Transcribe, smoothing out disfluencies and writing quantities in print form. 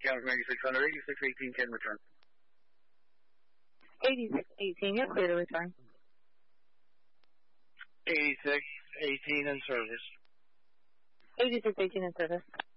Captain 8600, 8618 can return. 8618, you're clear to return. 8618 in service. 8618 in service.